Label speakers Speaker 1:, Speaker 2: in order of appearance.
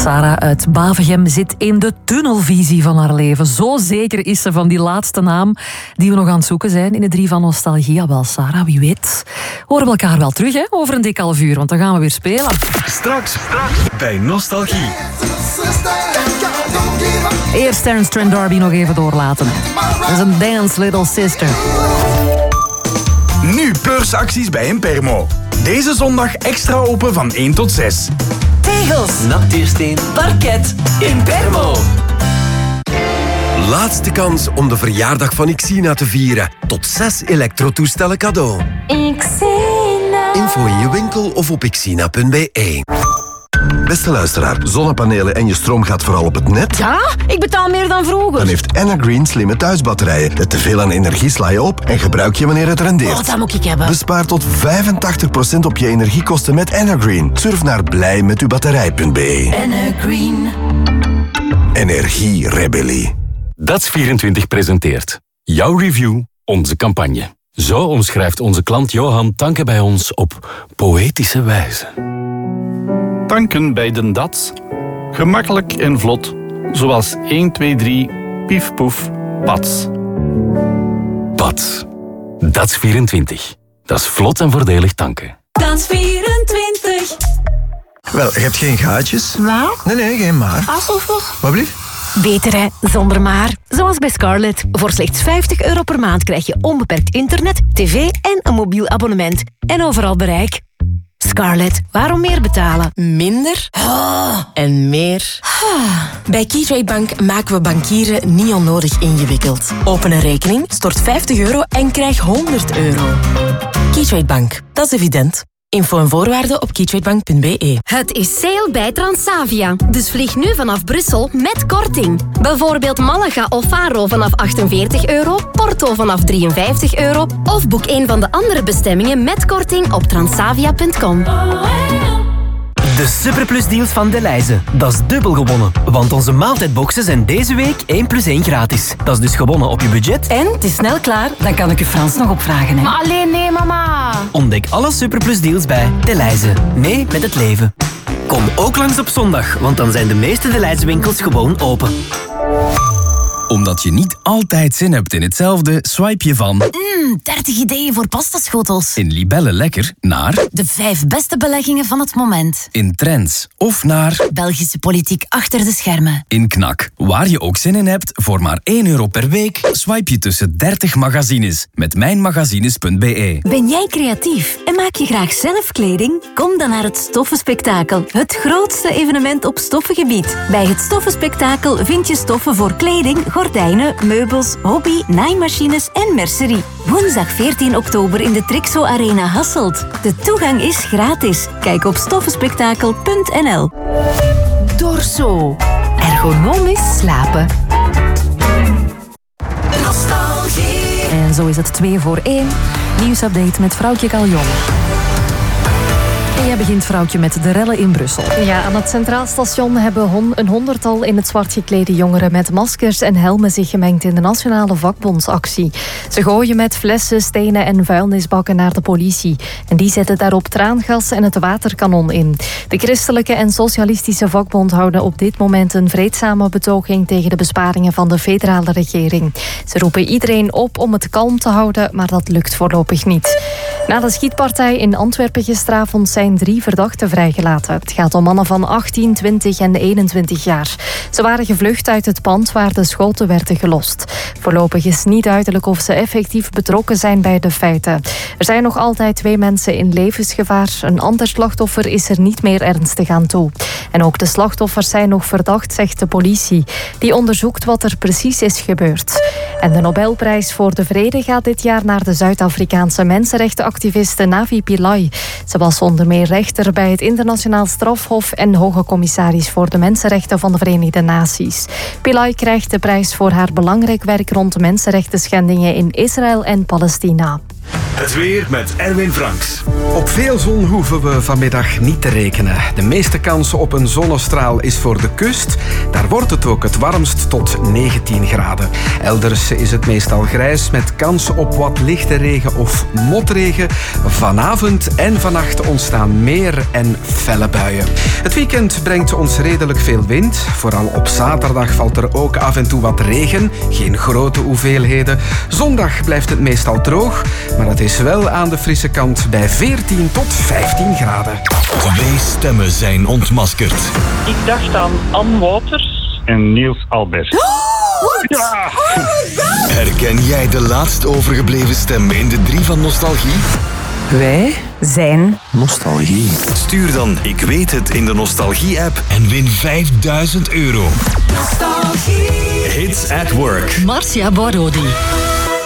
Speaker 1: Sarah uit Bavegem zit in de tunnelvisie van haar leven. Zo zeker is ze van die laatste naam die we nog aan het zoeken zijn in de 3 van Nostalgie. Jawel, Sarah, wie weet. Horen we elkaar wel terug, hè? Over een dik half uur, want dan gaan we weer spelen.
Speaker 2: Straks bij Nostalgie.
Speaker 1: Eerst Terence Trent D'Arby nog even doorlaten. Dat is een Dance Little Sister.
Speaker 2: Nu beursacties bij Impermo. Deze zondag extra open van 1 tot 6.
Speaker 3: Tegels,
Speaker 4: Natuursteen,
Speaker 3: parket, Impermo.
Speaker 5: Laatste kans om de verjaardag van Xina te vieren. Tot 6 elektrotoestellen cadeau.
Speaker 3: Xina.
Speaker 5: Info in je winkel of op xina.be.
Speaker 6: Beste luisteraar, zonnepanelen en je stroom gaat vooral op het net?
Speaker 3: Ja, ik betaal meer dan vroeger.
Speaker 6: Dan heeft Energreen slimme thuisbatterijen. Met te veel aan energie sla je op en gebruik je wanneer het rendeert.
Speaker 3: Oh, dat moet ik hebben.
Speaker 6: Bespaar tot 85% op je energiekosten met Energreen. Surf naar blijmetubatterij.be.
Speaker 3: Energreen.
Speaker 6: Energierebellie.
Speaker 7: DATS24 presenteert jouw review, onze campagne. Zo omschrijft onze klant Johan tanken bij ons op poëtische wijze.
Speaker 8: Tanken bij de DATS. Gemakkelijk en vlot. Zoals 1, 2, 3, pief, poef, pats.
Speaker 7: DATS. DATS24. Dat is vlot en voordelig tanken.
Speaker 3: DATS24.
Speaker 6: Wel, je hebt geen gaatjes?
Speaker 3: Wat?
Speaker 6: Nee, geen maar.
Speaker 3: Alsof.
Speaker 6: Wat blieft?
Speaker 9: Beter hè, zonder maar. Zoals bij Scarlett. Voor slechts €50 per maand krijg je onbeperkt internet, tv en een mobiel abonnement. En overal bereik. Scarlett, waarom meer betalen?
Speaker 10: Minder en meer. Bij Keytrade Bank maken we bankieren niet onnodig ingewikkeld. Open een rekening, stort €50 en krijg €100. Keytrade Bank, dat is evident. Info en voorwaarden op keytradebank.be.
Speaker 9: Het is sale bij Transavia. Dus vlieg nu vanaf Brussel met korting. Bijvoorbeeld Malaga of Faro vanaf €48, Porto vanaf €53 of boek een van de andere bestemmingen met korting op transavia.com.
Speaker 4: De Superplus deals van Delhaize. Dat is dubbel gewonnen. Want onze maaltijdboxen zijn deze week 1 + 1 gratis. Dat is dus gewonnen op je budget.
Speaker 10: En het is snel klaar, dan kan ik je Frans nog opvragen. Hè?
Speaker 3: Maar alleen nee, mama.
Speaker 4: Ontdek alle Superplus deals bij Delhaize. Mee met het leven. Kom ook langs op zondag, want dan zijn de meeste Delhaize winkels gewoon open.
Speaker 11: Omdat je niet altijd zin hebt in hetzelfde, swipe je van
Speaker 3: 30 ideeën voor pastaschotels.
Speaker 11: in Libelle Lekker naar
Speaker 3: De 5 beste beleggingen van het moment.
Speaker 11: in Trends of naar
Speaker 3: Belgische politiek achter de schermen.
Speaker 11: in Knak. Waar je ook zin in hebt, voor maar €1 per week, swipe je tussen 30 magazines met mijnmagazines.be.
Speaker 9: Ben jij creatief en maak je graag zelf kleding? Kom dan naar het Stoffenspektakel. Het grootste evenement op stoffengebied. Bij het Stoffenspektakel vind je stoffen voor kleding, gordijnen, meubels, hobby, naaimachines en mercerie. Woensdag 14 oktober in de Trixo Arena Hasselt. De toegang is gratis. Kijk op stoffenspektakel.nl. Dorso. Ergonomisch slapen.
Speaker 3: Nostalgie.
Speaker 1: En zo is het 2 voor 1. Nieuwsupdate met vrouwtje Caljon. En jij begint, vrouwtje, met de rellen in Brussel.
Speaker 12: Ja, aan het Centraal Station hebben een 100-tal in het zwart geklede jongeren met maskers en helmen zich gemengd in de nationale vakbondsactie. Ze gooien met flessen, stenen en vuilnisbakken naar de politie. En die zetten daarop traangas en het waterkanon in. De Christelijke en Socialistische Vakbond houden op dit moment een vreedzame betoging tegen de besparingen van de federale regering. Ze roepen iedereen op om het kalm te houden, maar dat lukt voorlopig niet. Na de schietpartij in Antwerpen gisteravond zijn 3 verdachten vrijgelaten. Het gaat om mannen van 18, 20 en 21 jaar. Ze waren gevlucht uit het pand waar de schoten werden gelost. Voorlopig is niet duidelijk of ze effectief betrokken zijn bij de feiten. Er zijn nog altijd 2 mensen in levensgevaar. Een ander slachtoffer is er niet meer ernstig aan toe. En ook de slachtoffers zijn nog verdacht, zegt de politie. Die onderzoekt wat er precies is gebeurd. En de Nobelprijs voor de Vrede gaat dit jaar naar de Zuid-Afrikaanse mensenrechtenactiviste Navi Pillay. Ze was onder meer rechter bij het Internationaal Strafhof en hoge commissaris voor de Mensenrechten van de Verenigde Naties. Pillay krijgt de prijs voor haar belangrijk werk rond mensenrechtenschendingen in Israël en Palestina.
Speaker 2: Het weer met Erwin Franks.
Speaker 13: Op veel zon hoeven we vanmiddag niet te rekenen. De meeste kans op een zonnestraal is voor de kust. Daar wordt het ook het warmst tot 19 graden. Elders is het meestal grijs met kans op wat lichte regen of motregen. Vanavond en vannacht ontstaan meer en felle buien. Het weekend brengt ons redelijk veel wind. Vooral op zaterdag valt er ook af en toe wat regen. Geen grote hoeveelheden. Zondag blijft het meestal droog. Maar het is wel aan de frisse kant bij 14 tot 15 graden.
Speaker 2: 2 stemmen zijn ontmaskerd.
Speaker 14: Ik dacht aan Ann Wouters en Niels Albert.
Speaker 2: Ja. Herken jij de laatst overgebleven stem in de 3 van Nostalgie?
Speaker 15: Wij zijn
Speaker 2: Nostalgie. Stuur dan Ik weet het in de Nostalgie-app en win €5000.
Speaker 3: Nostalgie.
Speaker 2: Hits at Work.
Speaker 1: Marcia Borodi.